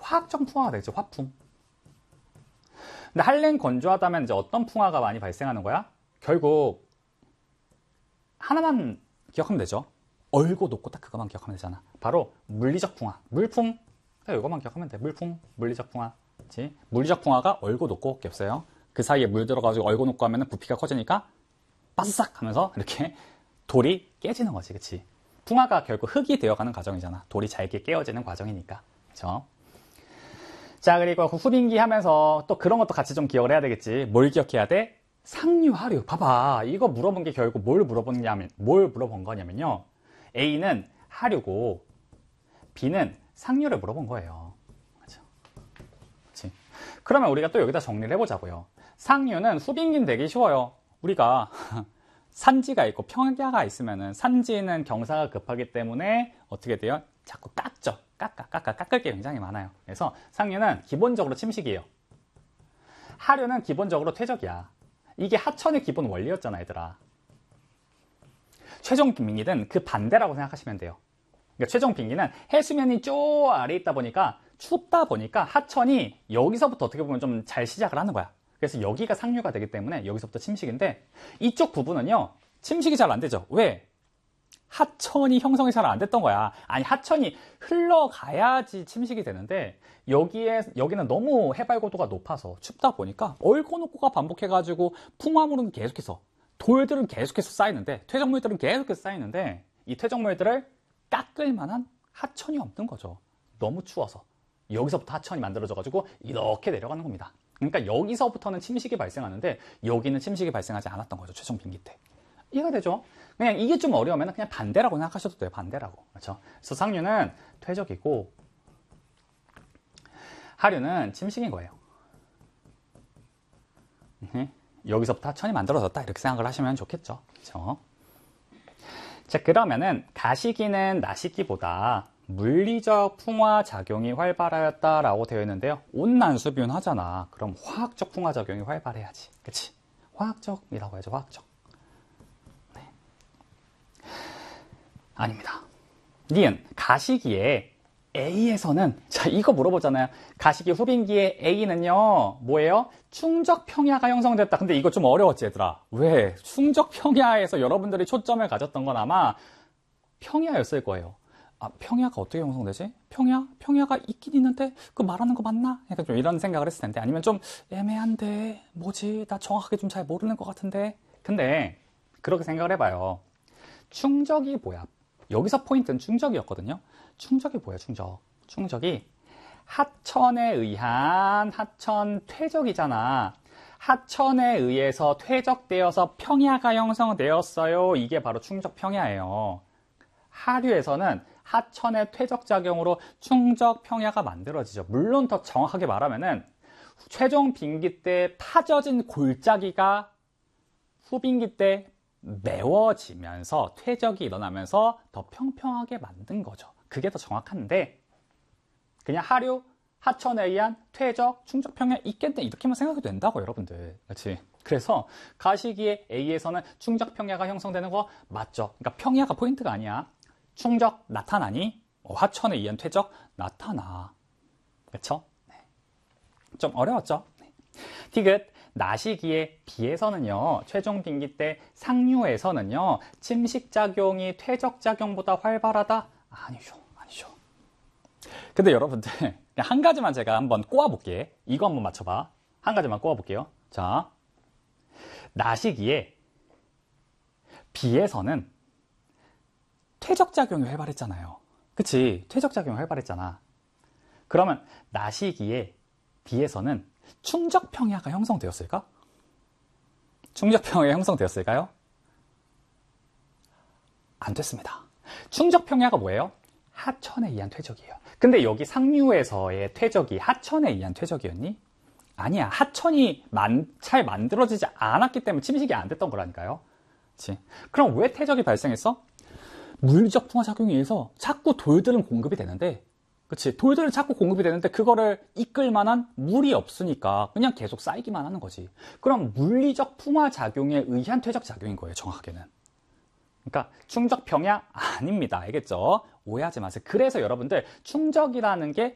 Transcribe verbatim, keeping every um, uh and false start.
화학적 풍화가 되죠. 화풍. 근데 한랭 건조하다면 이제 어떤 풍화가 많이 발생하는 거야? 결국 하나만 기억하면 되죠. 얼고 높고 딱 그것만 기억하면 되잖아. 바로 물리적 풍화, 물풍. 딱 이것만 기억하면 돼. 물풍, 물리적 풍화. 그치? 물리적 풍화가 얼고 높고 없어요. 그 사이에 물 들어가지고 얼고 높고 하면 부피가 커지니까 바싹 하면서 이렇게 돌이 깨지는 거지. 그치? 풍화가 결국 흙이 되어가는 과정이잖아. 돌이 잘게 깨어지는 과정이니까. 그쵸? 자, 그리고 후빙기 하면서 또 그런 것도 같이 좀 기억을 해야 되겠지. 뭘 기억해야 돼? 상류, 하류. 봐봐. 이거 물어본 게 결국 뭘 물어보냐면, 뭘 물어본 거냐면요. A는 하류고, B는 상류를 물어본 거예요. 그렇죠? 그렇지? 그러면 우리가 또 여기다 정리를 해보자고요. 상류는 후빙기는 되게 쉬워요. 우리가 산지가 있고 평야가 있으면은 산지는 경사가 급하기 때문에 어떻게 돼요? 자꾸 깎죠. 깎아, 깎아, 깎을 게 굉장히 많아요. 그래서 상류는 기본적으로 침식이에요. 하류는 기본적으로 퇴적이야. 이게 하천의 기본 원리였잖아, 얘들아. 최종 빙기는 그 반대라고 생각하시면 돼요. 그러니까 최종 빙기는 해수면이 쪼 아래에 있다 보니까 춥다 보니까 하천이 여기서부터 어떻게 보면 좀 잘 시작을 하는 거야. 그래서 여기가 상류가 되기 때문에 여기서부터 침식인데 이쪽 부분은요, 침식이 잘 안 되죠. 왜? 하천이 형성이 잘 안 됐던 거야. 아니, 하천이 흘러가야지 침식이 되는데 여기에, 여기는 너무 해발 고도가 높아서 춥다 보니까 얼고 높고가 반복해가지고 풍화물은 계속해서, 돌들은 계속해서 쌓이는데, 퇴적물들은 계속해서 쌓이는데 이 퇴적물들을 깎을 만한 하천이 없는 거죠. 너무 추워서. 여기서부터 하천이 만들어져가지고 이렇게 내려가는 겁니다. 그러니까 여기서부터는 침식이 발생하는데 여기는 침식이 발생하지 않았던 거죠. 최종 빙기 때. 이해가 되죠? 그냥 이게 좀 어려우면 그냥 반대라고 생각하셔도 돼요. 반대라고. 그렇죠? 그래서 상류는 퇴적이고 하류는 침식인 거예요. 여기서부터 하천이 만들어졌다. 이렇게 생각을 하시면 좋겠죠. 그렇죠? 자, 그러면은 가시기는 나시기보다 물리적 풍화 작용이 활발하였다라고 되어 있는데요. 온난수비온 하잖아. 그럼 화학적 풍화 작용이 활발해야지. 그치? 화학적이라고 해야죠. 화학적. 네. 아닙니다. 니은 가시기에 A에서는, 자, 이거 물어보잖아요. 가시기 후빙기의 A는요, 뭐예요? 충적 평야가 형성됐다. 근데 이거 좀 어려웠지, 얘들아. 왜? 충적 평야에서 여러분들이 초점을 가졌던 건 아마 평야였을 거예요. 아, 평야가 어떻게 형성되지? 평야? 평야가 있긴 있는데 그 말하는 거 맞나? 약간 좀 이런 생각을 했을 텐데, 아니면 좀 애매한데 뭐지? 나 정확하게 좀 잘 모르는 것 같은데. 근데 그렇게 생각을 해봐요. 충적이 뭐야? 여기서 포인트는 충적이었거든요. 충적이 뭐야? 충적. 충적이 하천에 의한 하천 퇴적이잖아. 하천에 의해서 퇴적되어서 평야가 형성되었어요. 이게 바로 충적 평야예요. 하류에서는 하천의 퇴적작용으로 충적 평야가 만들어지죠. 물론 더 정확하게 말하면은 최종 빙기 때 파져진 골짜기가 후빙기 때 메워지면서 퇴적이 일어나면서 더 평평하게 만든 거죠. 그게 더 정확한데 그냥 하류, 하천에 의한 퇴적, 충적 평야 있겠네 이렇게만 생각해도 된다고 여러분들. 그렇지? 그래서 가시기에 A에서는 충적 평야가 형성되는 거 맞죠? 그러니까 평야가 포인트가 아니야. 충적 나타나니? 어, 하천에 의한 퇴적 나타나. 그렇죠? 네. 좀 어려웠죠? 네. 디귿 나시기에 B에서는요, 최종 빙기 때 상류에서는요, 침식작용이 퇴적작용보다 활발하다? 아니죠, 아니죠. 근데 여러분들, 한 가지만 제가 한번 꼬아볼게. 이거 한번 맞춰봐. 한 가지만 꼬아볼게요. 자, 나시기에 B에서는 퇴적작용이 활발했잖아요. 그치? 퇴적작용이 활발했잖아. 그러면 나시기에 B에서는 충적평야가 형성되었을까? 충적평야가 형성되었을까요? 안 됐습니다. 충적평야가 뭐예요? 하천에 의한 퇴적이에요. 근데 여기 상류에서의 퇴적이 하천에 의한 퇴적이었니? 아니야. 하천이 만, 잘 만들어지지 않았기 때문에 침식이 안 됐던 거라니까요. 그치? 그럼 왜 퇴적이 발생했어? 물리적 풍화 작용에 의해서 자꾸 돌들은 공급이 되는데, 그치? 돌들은 자꾸 공급이 되는데 그거를 이끌 만한 물이 없으니까 그냥 계속 쌓이기만 하는 거지. 그럼 물리적 풍화 작용에 의한 퇴적 작용인 거예요, 정확하게는. 그러니까 충적 평야 아닙니다. 알겠죠? 오해하지 마세요. 그래서 여러분들 충적이라는 게